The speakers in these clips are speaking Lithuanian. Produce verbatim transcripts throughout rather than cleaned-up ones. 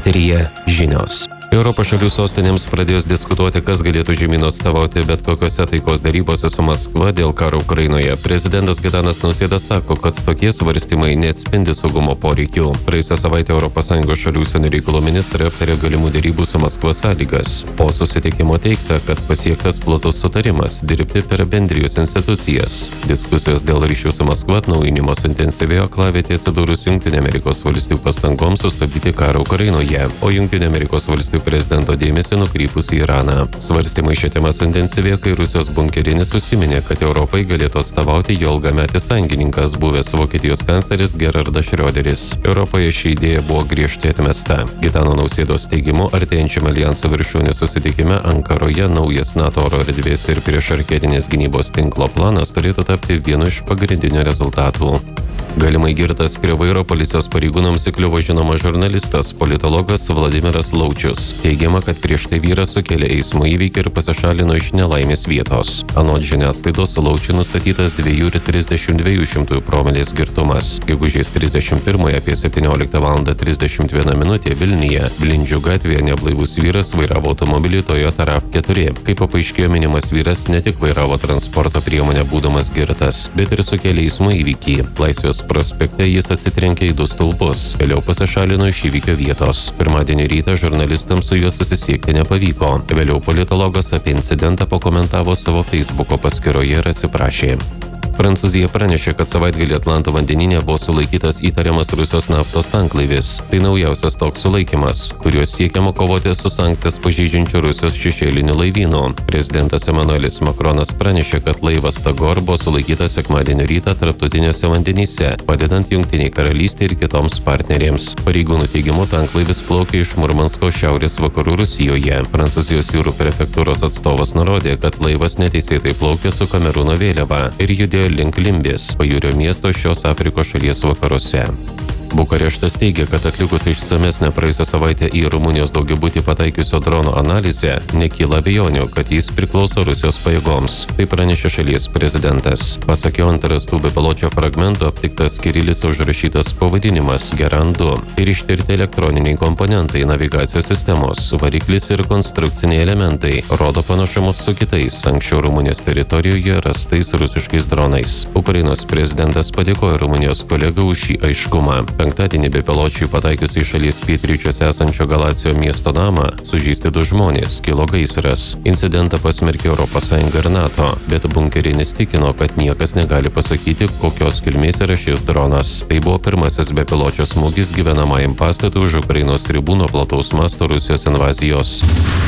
Eteryje žinios. Europos šalių sostinėms pradėjus diskutuoti, kas galėtų žemyno atstovauti bet kokiose taikos darybose su Maskva dėl karo Ukrainoje. Prezidentas Gitanas Nausėda sako, kad tokie svarstymai neatspindi saugumo poreikių. Praėjusią savaitę Europos Sąjungos šalių užsienio reikalų ministrai aptarė galimų darybų su Maskva sąlygas. Po susitikimo teigta, kad pasiektas platus sutarimas dirbti per bendrijos institucijas. Diskusijos dėl ryšių su Maskva atnaujinimo suintensyvėjo aklavietėje atsidūrus Jungtinių Amerikos valstijų pastangoms sustabdyti karą Ukrainoje, o Jungtinių Amerikos valstijų prezidento dėmesį nukrypus į Iraną. Svarstymai šią temą suintensyvėjo, kai Rusijos bunkerinis užsiminė, kad Europai galėtų atstovauti jo ilgametis sąjungininkas, buvęs Vokietijos kancleris Gerhardas Schröderis. Europoje ši idėja buvo griežtai atmesta. Gitano Nausėdos teigimu, artėjančiame aljanso viršūnių susitikime Ankaroje naujas NATO oro erdvės ir priešraketinės gynybos tinklo planas turėtų tapti vienu iš pagrindinių rezultatų. Galimai girtas prie vairo policijos pareigūnams įkliuvo žinomas žurnalistas, politologas Vladimiras Laučius. Teigiama, kad prieš tai vyras sukėlė eismo įvykį ir pasišalino iš nelaimės vietos. Anot žiniasklaidos, Laučiui nustatytas dviejų ir trisdešimt dviejų šimtųjų promilės girtumas. Gegužės trisdešimt pirmąją apie septynioliktą valandą trisdešimt vieną minutę Vilniuje, Blindžių gatvėje neblaivus vyras vairavo automobilį Toyota RAV keturi. Kaip paaiškėjo, minimas vyras ne tik vairavo transporto priemonę būdamas girtas, bet ir sukėlė eismo įvykį. Laisvės prospekte jis atsitrenkė į du stulpus, vėliau pasišalino iš įvykio vietos. Pirmadienį rytą žurnalistams su juo susisiekti nepavyko. Vėliau politologas apie incidentą pakomentavo savo Facebooko paskyroje ir atsiprašė. Prancūzija pranešė, kad savaitgalį Atlanto vandenyne buvo sulaikytas įtariamas Rusijos naftos tanklaivis. Tai naujausias toks sulaikymas, kuriuo siekiama kovoti su sankcijas pažeidžiančiu Rusijos šešėliniu laivynu. Prezidentas Emanuelis Makronas pranešė, kad laivas Tagor buvo sulaikytas sekmadienio rytą tarptautiniuose vandenyse, padedant Jungtiniai karalystei ir kitoms partnerėms. Pareigūnų teigimu, tanklaivis plaukė iš Murmansko šiaurės vakarų Rusijoje. Prancūzijos jūrų prefektūros atstovas nurodė, kad laivas neteisėtai plaukė su Kamerūno vėliava ir judėjo link Limbės, pajūrio miesto šios Afrikos šalies vakaruose. Bukareštas teigia, kad atlikus išsamesnę praėjusią savaitę į Rumunijos daugiabutį pataikiusio drono analizę, nekyla abejonių, kad jis priklauso Rusijos pajėgoms. Tai pranešė šalies prezidentas. Pasak jo, ant rastų bepiločio fragmento aptiktas kirilica užrašytas pavadinimas Geran du ir ištirti elektroniniai komponentai, navigacijos sistemos, variklis ir konstrukciniai elementai rodo panašumus su kitais anksčiau Rumunijos teritorijoje rastais rusiškais dronais. Ukrainos prezidentas padėkojo Rumunijos kolegai už šį aiškumą. Penktadienį bepiločiui pataikius į šalies pietryčiuose esančio Galacijo miesto namą sužeisti du žmonės, kilo gaisras. Incidentą pasmerkė Europos Sąjunga ir NATO, bet bunkerinis tikino, kad niekas negali pasakyti, kokios kilmės yra šis dronas. Tai buvo pirmasis bepiločio smūgis gyvenamajam pastatui už Ukrainos ribų nuo plataus masto Rusijos invazijos.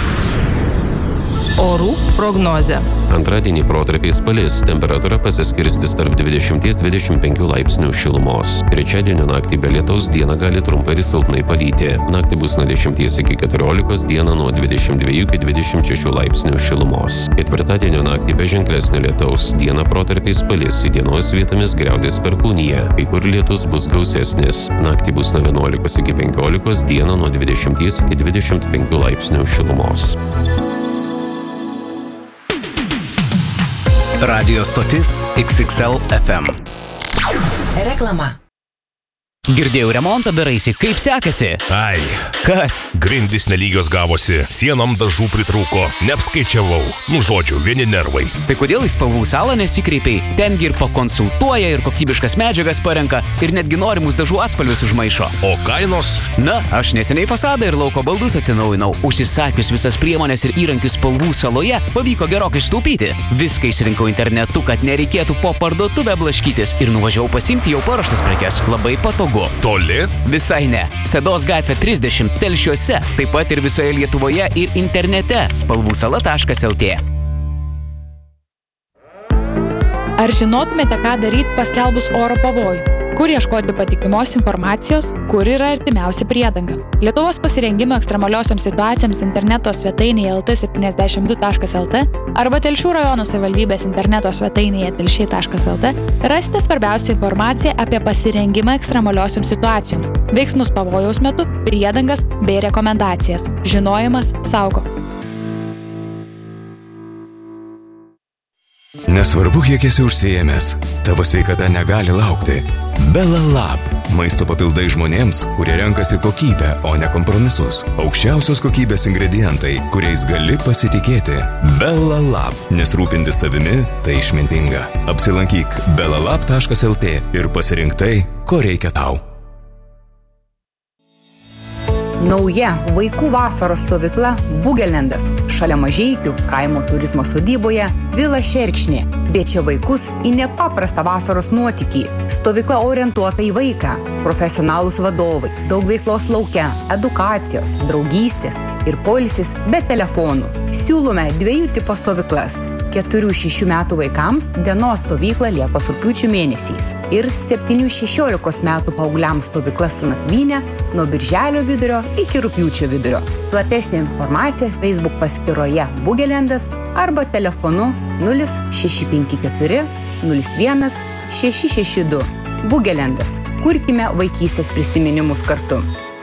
Orų prognozė. Antradienį protarpiais palis, temperatūra pasiskirstys tarp dvidešimt dvidešimt penkių laipsnių šilumos. Trečiadienio naktį be lietaus dieną gali trumpai ir silpnai palyti. Naktį bus nuo dešimties iki keturiolikos, dieną nuo dvidešimt dviejų iki dvidešimt šešių laipsnių šilumos. Ketvirtadienio naktį be ženklesnio lietaus, dieną protarpiais palis, įdienos vietomis griaudės perkūnija, kai kur lietus bus gausesnis. Naktį bus nuo vienuolikos iki penkiolikos, dieną nuo dvidešimties iki dvidešimt penkių laipsnių šilumos. Radio stotis X X L F M. Reklama. Girdėjau, remontą daraisi, kaip sekasi? Ai. Kas? Grindys nelygios gavosi, sienom dažų pritrūko, neapskaičiavau. Nu žodžiu, vieni nervai. Tai kodėl į spalvų salą nesikreipiai? Tengi ir pakonsultuoja, ir kokybiškas medžiagas parenka, ir netgi norimus dažų atspalvius užmaišo. O kainos? Na, aš neseniai fasadą ir lauko baldus atsinaujinau. Užsisakius visas priemonės ir įrankius spalvų saloje, pavyko gerokai sutaupyti. Viską išsirinkau internetu, kad nereikėtų po parduotuvę blaškytis, ir nuvažiavau pasiimti jau paruoštas prekes. Labai patogu. Toli? Visai ne. Sedos gatvė trisdešimt Telšiuose, taip pat ir visoje Lietuvoje ir internete spalvūsala taškas el tė. Ar žinotumėte, ką daryti paskelbus oro pavojų? Kur ieškoti patikimos informacijos, kur yra artimiausia priedanga? Lietuvos pasirengimo ekstremaliosioms situacijoms interneto svetainėje el t septyniasdešimt du taškas el t arba Telšių rajono savivaldybės interneto svetainėje telšiai taškas el t rasite svarbiausią informaciją apie pasirengimą ekstremaliosioms situacijoms, veiksmus pavojaus metu, priedangas bei rekomendacijas. Žinojimas saugo. Nesvarbu, kiek esi užsiėmęs, tavo sveikata negali laukti. Bella Lab – maisto papildai žmonėms, kurie renkasi kokybę, o ne kompromisus. Aukščiausios kokybės ingredientai, kuriais gali pasitikėti. Bella Lab – nes rūpintis savimi – tai išmintinga. Apsilankyk bellalab taškas lt ir pasirink tai, ko reikia tau. Nauja vaikų vasaros stovykla Bugelendas šalia Mažeikių kaimo turizmo sodyboje Vila Šerkšnė kviečia vaikus į nepaprastą vasaros nuotykį. Stovykla orientuota į vaiką, profesionalūs vadovai, daug veiklos lauke, edukacijos, draugystės ir poilsis be telefonų. Siūlome dviejų tipo stovyklas. keturių šešių metų vaikams dienos stovykla Liepos rugpjūčio mėnesiais ir septynių šešiolikos metų paaugliams stovykla su nakvyne nuo birželio vidurio iki rugpjūčio vidurio. Platesnė informacija Facebook paskyroje Bugelendas arba telefonu nulis šeši penki keturi nulis vienas šeši šeši du. Bugelendas. Kurkime vaikystės prisiminimus kartu.